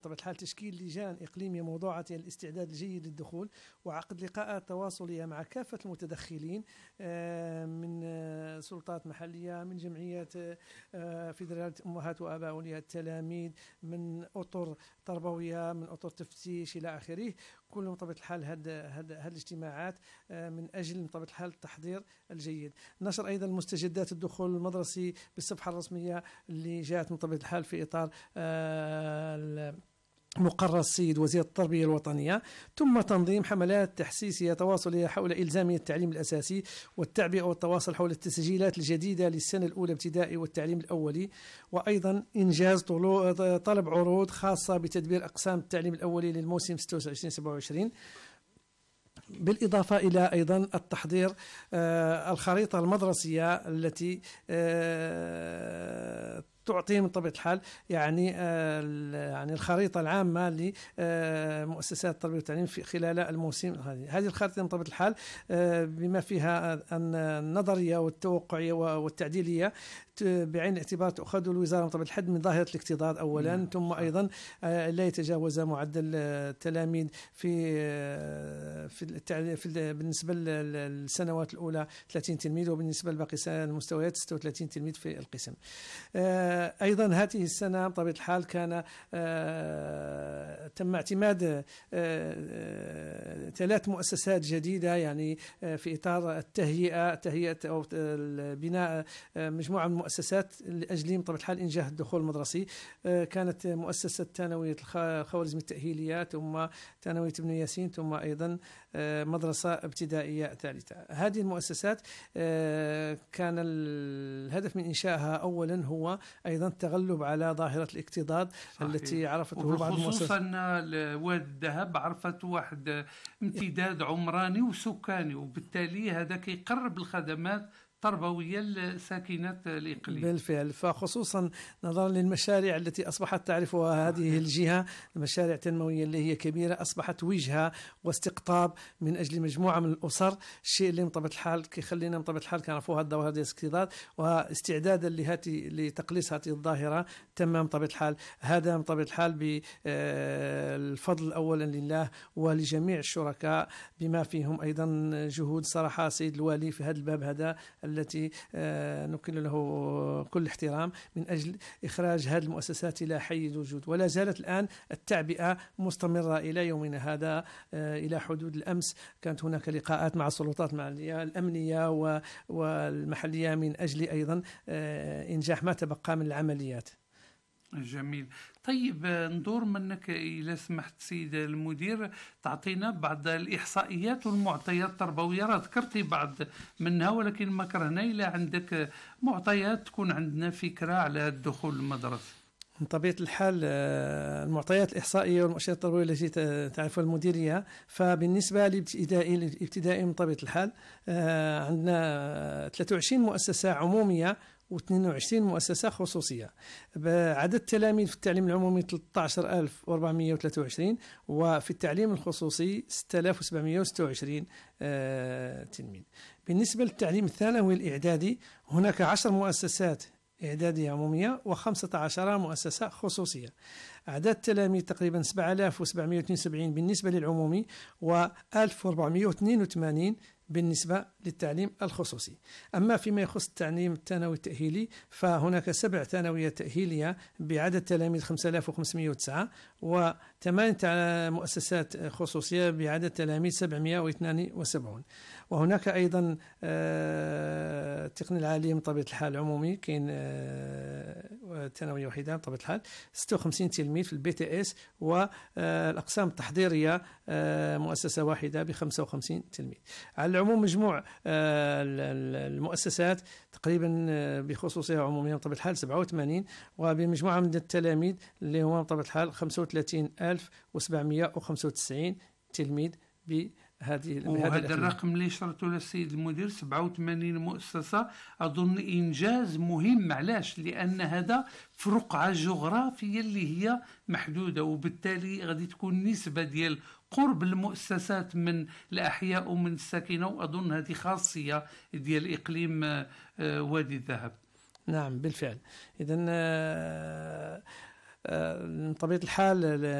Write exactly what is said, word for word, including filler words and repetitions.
بطبيعة الحال تشكيل لجان إقليمية موضوعة الاستعداد الجيد للدخول وعقد لقاءات تواصلية مع كافة المتدخلين من سلطات محلية، من جمعيات فيدرالية أمهات وآباء أولياء التلاميذ، من أطر تربوية، من أطر تفتيش إلى آخره. كلهم بطبيعة الحال هذه الاجتماعات من أجل بطبيعة الحال التحضير الجيد. نشر أيضا مستجدات الدخول المدرسي بالصفحة الرسمية اللي جاءت من طبيعة الحال في إطار مقرر السيد وزير التربية الوطنية. ثم تنظيم حملات تحسيسية تواصلية حول إلزامية التعليم الأساسي والتعبئة والتواصل حول التسجيلات الجديدة للسنة الأولى ابتدائي والتعليم الأولي، وأيضا إنجاز طلب عروض خاصة بتدبير أقسام التعليم الأولي للموسم ستة وعشرين سبعة وعشرين، بالإضافة إلى أيضا التحضير آه الخريطة المدرسية التي آه تعطي من طبيعة الحال يعني آه يعني الخريطة العامة لمؤسسات التربية والتعليم في خلال الموسم هذه. هذه الخريطة من طبيعة الحال آه بما فيها النظرية والتوقعية والتعديلية بعين الاعتبار تأخذ الوزارة بطبيعة الحال من ظاهرة الاكتظاظ أولا، مم. ثم أيضا لا يتجاوز معدل التلاميذ في في, في بالنسبة للسنوات الأولى ثلاثين تلميذ، وبالنسبة لباقي المستويات ستة وثلاثين تلميذ في القسم. أيضا هذه السنة بطبيعة الحال كان تم اعتماد ثلاث مؤسسات جديدة يعني في إطار التهيئة تهيئة أو بناء مجموعة من المؤسسات لأجل بطبيعة الحال إنجاح الدخول المدرسي. كانت مؤسسة ثانوية الخوارزمي التأهيلية، ثم ثانوية ابن ياسين، ثم أيضا مدرسة ابتدائية ثالثة. هذه المؤسسات كان الهدف من إنشائها أولا هو أيضا التغلب على ظاهرة الاكتظاظ التي عرفته بعض المؤسسات، خصوصا وادي الذهب عرفت واحد امتداد عمراني وسكاني، وبالتالي هذا كيقرب الخدمات تربوية لساكنة الإقليم. بالفعل، فخصوصا نظرا للمشاريع التي أصبحت تعرفها هذه الجهة، المشاريع التنموية اللي هي كبيرة، أصبحت وجهة واستقطاب من أجل مجموعة من الأسر، الشيء اللي من طبيعة الحال كيخلينا من طبيعة الحال كنعرفوا هذا وهذا الاكتظاظ، واستعدادا لهاتي لتقليص هذه الظاهرة تم من طبيعة الحال. هذا من طبيعة الحال بالفضل أولا لله ولجميع الشركاء بما فيهم أيضا جهود صراحة سيد الوالي في هذا الباب هذا التي نكن له كل احترام من أجل إخراج هذه المؤسسات إلى حيز الوجود. ولا زالت الآن التعبئة مستمرة إلى يومنا هذا. إلى حدود الأمس كانت هناك لقاءات مع السلطات الأمنية والمحلية من أجل أيضا إنجاح ما تبقى من العمليات. جميل. طيب ندور منك إذا سمحت سيد المدير تعطينا بعض الإحصائيات والمعطيات التربوية. راه ذكرتي بعض منها ولكن ما كرهنا إلا عندك معطيات تكون عندنا فكرة على الدخول المدرسي. من طبيعة الحال المعطيات الإحصائية والمؤشرات التربوية التي تعرفها المديرية، فبالنسبة للابتدائي الابتدائي من طبيعة الحال عندنا ثلاثة وعشرين مؤسسة عمومية واثنين وعشرين مؤسسة خصوصية. بعدد التلاميذ في التعليم العمومي ثلاثة عشر ألف وأربعمائة وثلاثة وعشرين، وفي التعليم الخصوصي ستة آلاف وسبعمائة وستة وعشرين تلميذ. بالنسبة للتعليم الثانوي الإعدادي هناك عشر مؤسسات إعدادية عمومية وخمسة عشر مؤسسة خصوصية. أعداد التلاميذ تقريبا سبعة آلاف وسبعمائة واثنين وسبعين بالنسبة للعمومي وألف وأربعمائة واثنين وثمانين بالنسبة للتعليم الخصوصي. أما فيما يخص التعليم الثانوي التأهيلي فهناك سبع ثانويات تأهيلية بعدد تلاميذ خمسة آلاف وخمسمائة وتسعة، وثمان مؤسسات خصوصية بعدد تلاميذ سبعمائة واثنين وسبعين. وهناك أيضا التقنية العالية من طبيعة الحال العمومي كاين ثانوية وحيدة من طبيعة الحال ستة وخمسين تلميذ في البي تي اس، والأقسام التحضيرية مؤسسة واحدة ب خمسة وخمسين تلميذ. على العموم مجموع المؤسسات تقريبا بخصوصية عمومية بطبيعة الحال سبعة وثمانين، وبمجموعة من التلاميذ اللي هو بطبيعة الحال خمسة وثلاثين ألف وسبعمائة وخمسة وتسعين تلميذ بهذه. وهذا الرقم اللي شرته للسيد المدير سبعة وثمانين مؤسسة أظن إنجاز مهم. علاش؟ لأن هذا في رقعة جغرافية اللي هي محدودة، وبالتالي غادي تكون نسبة ديال قرب المؤسسات من الأحياء ومن الساكنة، وأظن هذه خاصية ديال إقليم وادي الذهب. نعم بالفعل. إذن بطبيعة الحال